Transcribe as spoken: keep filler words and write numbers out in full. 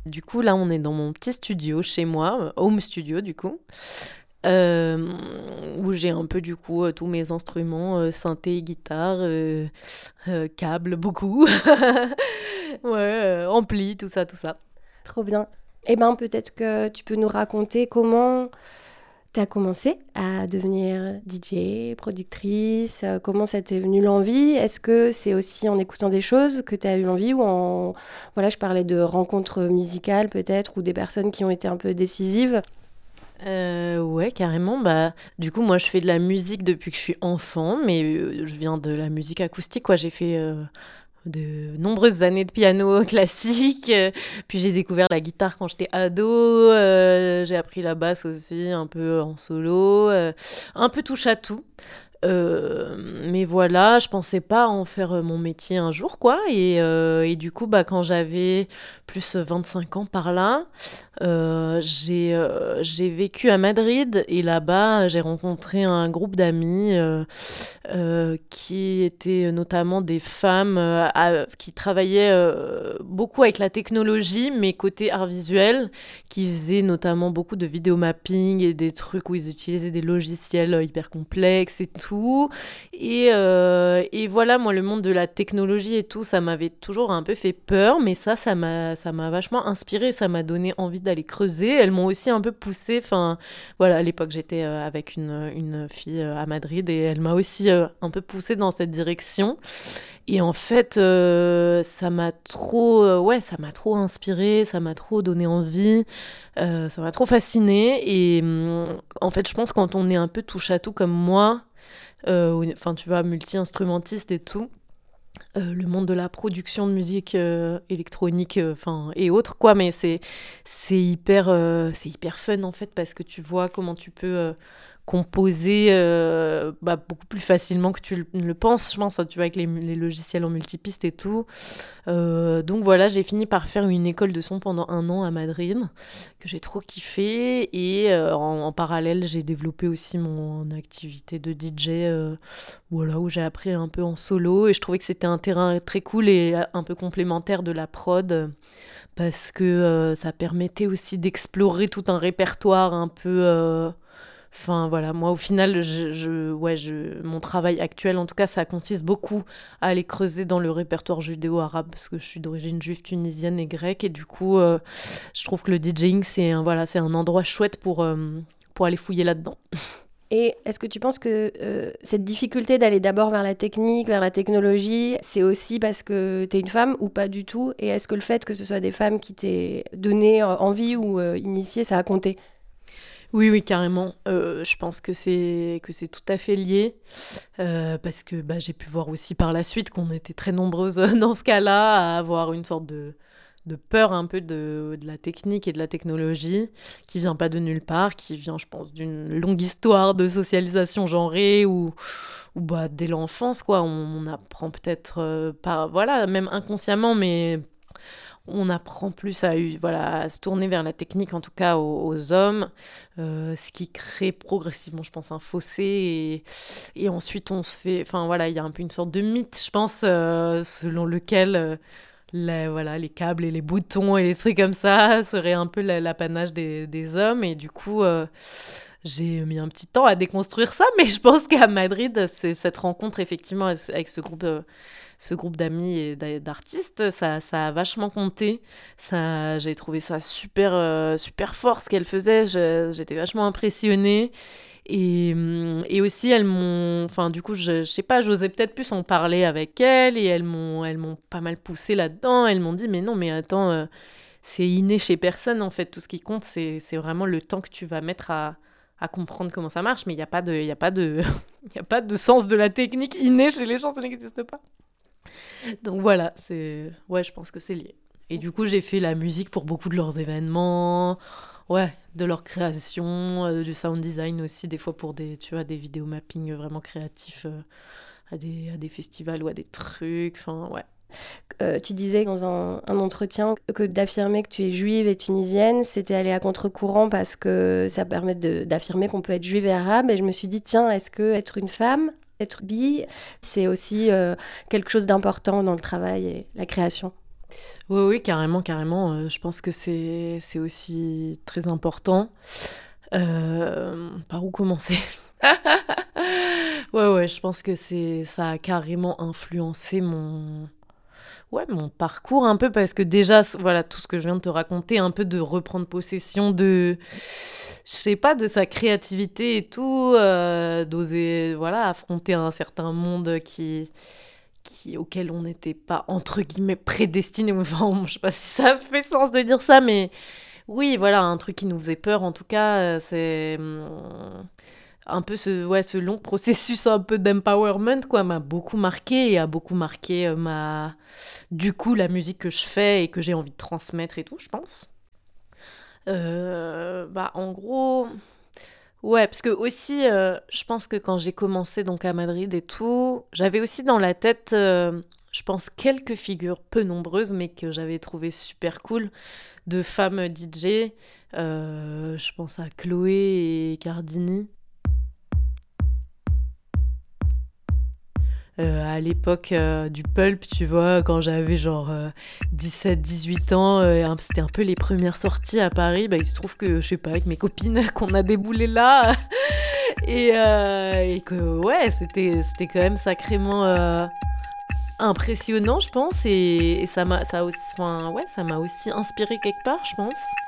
Du coup, là, on est dans mon petit studio chez moi, euh, home studio du coup, euh, où j'ai un peu du coup euh, tous mes instruments, euh, synthé, guitare, euh, euh, câbles, beaucoup, ouais, euh, ampli, tout ça, tout ça. Trop bien. Eh ben, peut-être que tu peux nous raconter comment tu as commencé à devenir D J, productrice, euh, comment ça t'est venu l'envie? Est-ce que c'est aussi en écoutant des choses que tu as eu l'envie ou en... Voilà, je parlais de rencontres musicales peut-être ou des personnes qui ont été un peu décisives. Euh, ouais, carrément. Bah, du coup, moi, je fais de la musique depuis que je suis enfant, mais euh, je viens de la musique acoustique, quoi. J'ai fait euh, de nombreuses années de piano classique, euh, puis j'ai découvert la guitare quand j'étais ado. Euh, j'ai appris la basse aussi, un peu en solo, euh, un peu touche à tout. Euh, mais voilà, je pensais pas en faire euh, mon métier un jour, quoi. Et, euh, et du coup, bah, quand j'avais plus vingt-cinq ans par là, euh, j'ai euh, j'ai vécu à Madrid et là-bas, j'ai rencontré un groupe d'amis euh, euh, qui étaient notamment des femmes euh, à- qui travaillaient euh, beaucoup avec la technologie, mais côté art visuel, qui faisaient notamment beaucoup de vidéo mapping et des trucs où ils utilisaient des logiciels euh, hyper complexes et tout. Et, euh, et voilà, moi, le monde de la technologie et tout, ça m'avait toujours un peu fait peur, mais ça, ça m'a, ça m'a vachement inspiré, ça m'a donné envie d'aller creuser. Elles m'ont aussi un peu poussée. Enfin, voilà, à l'époque, j'étais euh, avec une, une fille euh, à Madrid et elle m'a aussi euh, un peu poussée dans cette direction. Et en fait, euh, ça m'a trop, euh, ouais, ça m'a trop inspirée, ça m'a trop donné envie, euh, ça m'a trop fascinée. Et hum, en fait, je pense quand on est un peu touche à tout comme moi, euh, ou- enfin, tu vois, multi-instrumentiste et tout, euh, le monde de la production de musique euh, électronique, euh, enfin, et autres, quoi. Mais c'est, c'est hyper, euh, c'est hyper fun en fait parce que tu vois comment tu peux euh, composer euh, bah, beaucoup plus facilement que tu le, le penses, je pense, hein, tu vois, avec les, les logiciels en multipiste et tout. Euh, donc voilà, j'ai fini par faire une école de son pendant un an à Madrid, que j'ai trop kiffé. Et euh, en, en parallèle, j'ai développé aussi mon activité de D J, euh, voilà, où j'ai appris un peu en solo. Et je trouvais que c'était un terrain très cool et un peu complémentaire de la prod, parce que euh, ça permettait aussi d'explorer tout un répertoire un peu... euh, Enfin voilà, moi au final, je, je- ouais, je, mon travail actuel, en tout cas, ça consiste beaucoup à aller creuser dans le répertoire judéo-arabe parce que je suis d'origine juive tunisienne et grecque et du coup, euh, je trouve que le DJing c'est un, voilà, c'est un endroit chouette pour, euh, pour aller fouiller là-dedans. Et est-ce que tu penses que euh, cette difficulté d'aller d'abord vers la technique, vers la technologie, c'est aussi parce que tu es une femme ou pas du tout? Et est-ce que le fait que ce soit des femmes qui t'aient donné euh, envie ou euh, initié, ça a compté? Oui, oui, carrément. Euh, je pense que c'est que c'est tout à fait lié euh, parce que bah, j'ai pu voir aussi par la suite qu'on était très nombreuses dans ce cas-là à avoir une sorte de de peur un peu de, de la technique et de la technologie, qui vient pas de nulle part, qui vient, je pense, d'une longue histoire de socialisation genrée où, où bah, dès l'enfance, quoi, on, on apprend peut-être euh, pas, voilà, même inconsciemment, mais on apprend plus à, voilà, à se tourner vers la technique, en tout cas aux, aux hommes, euh, ce qui crée progressivement, je pense, un fossé. Et, et ensuite, on se fait. Enfin, voilà, il y a un peu une sorte de mythe, je pense, euh, selon lequel euh, les, voilà, les câbles et les boutons et les trucs comme ça seraient un peu la- l'apanage des, des hommes. Et du coup, euh, j'ai mis un petit temps à déconstruire ça, mais je pense qu'à Madrid, c'est cette rencontre, effectivement, avec ce groupe. Euh, ce groupe d'amis et d'a- d'artistes, ça, ça a vachement compté. Ça, j'ai trouvé ça super, euh, super fort ce qu'elle faisait. Je- j'étais vachement impressionnée. Et, hum, et aussi, elles m'ont. Enfin, du coup, je, je sais pas, j'osais peut-être plus en parler avec elles et elles m'ont, elles m'ont pas mal poussé là-dedans. Elles m'ont dit, mais non, mais attends, euh, c'est inné chez personne en fait. Tout ce qui compte, c'est, c'est vraiment le temps que tu vas mettre à, à comprendre comment ça marche. Mais il n'y a pas de, il y a pas de, il y a pas de sens de la technique inné chez les gens, ça n'existe pas. Donc voilà, c'est ouais, je pense que c'est lié. Et du coup, j'ai fait la musique pour beaucoup de leurs événements, ouais, de leurs créations, euh, du sound design aussi, des fois pour des, tu vois, des vidéos mapping vraiment créatifs euh, à des, à des festivals ou à des trucs. Enfin, ouais. Euh, tu disais dans un, un entretien que d'affirmer que tu es juive et tunisienne, c'était aller à contre-courant parce que ça permet de- d'affirmer qu'on peut être juive et arabe. Et je me suis dit, tiens, est-ce que être une femme, être bi, c'est aussi euh, quelque chose d'important dans le travail et la création? Oui, oui, carrément, carrément. euh, je pense que c'est, c'est aussi très important. Euh, par où commencer? Ouais, ouais, je pense que c'est, ça a carrément influencé mon, ouais, mon parcours un peu parce que déjà, c- voilà, tout ce que je viens de te raconter, un peu de reprendre possession de, je sais pas, de sa créativité et tout, euh, d'oser, voilà, affronter un certain monde qui, qui, auquel on n'était pas, entre guillemets, prédestiné. Enfin, je sais pas si ça fait sens de dire ça, mais oui, voilà, un truc qui nous faisait peur, en tout cas, euh, c'est hum, un peu ce, ouais, ce long processus un peu d'empowerment, quoi, m'a beaucoup marqué et a beaucoup marqué euh, ma, du coup, la musique que je fais et que j'ai envie de transmettre et tout, je pense. Euh, bah, en gros, ouais, parce que aussi, euh, je pense que quand j'ai commencé donc à Madrid et tout, j'avais aussi dans la tête, euh, je pense, quelques figures peu nombreuses, mais que j'avais trouvé super cool, de femmes D J. Euh, je pense à Chloé et Cardini. Euh, à l'époque euh, du pulp, tu vois, quand j'avais genre euh, dix-sept dix-huit ans, euh, un- c'était un peu les premières sorties à Paris. Bah, il se trouve que, je sais pas, avec mes copines, qu'on a déboulé là. et, euh, et que, ouais, c'était, c'était quand même sacrément euh, impressionnant, je pense. Et, et ça m'a, ça a aussi, enfin, ouais, ça m'a aussi inspiré quelque part, je pense.